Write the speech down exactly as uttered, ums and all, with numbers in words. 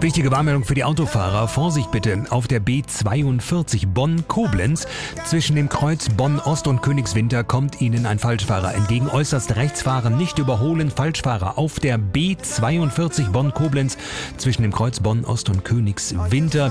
Wichtige Warnmeldung für die Autofahrer. Vorsicht bitte auf der B zweiundvierzig Bonn-Koblenz. Zwischen dem Kreuz Bonn-Ost und Königswinter kommt Ihnen ein Falschfahrer entgegen. Äußerst rechts fahren, nicht überholen. Falschfahrer auf der B zweiundvierzig Bonn-Koblenz zwischen dem Kreuz Bonn-Ost und Königswinter.